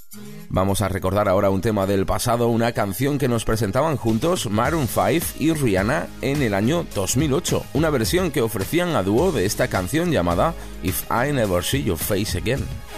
Vamos a recordar ahora un tema del pasado, una canción que nos presentaban juntos Maroon 5 y Rihanna en el año 2008, una versión que ofrecían a dúo de esta canción llamada If I Never See Your Face Again.